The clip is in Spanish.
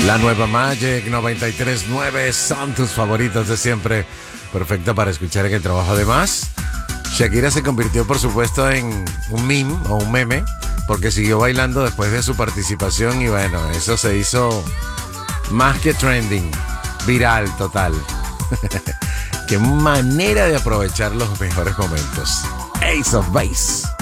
La nueva Magic 93.9 son tus favoritos de siempre. Perfecta para escuchar en el trabajo. Además, Shakira se convirtió, por supuesto, en un meme o un meme, porque siguió bailando después de su participación y bueno, eso se hizo más que trending, viral total. Qué manera de aprovechar los mejores momentos. Ace of Base.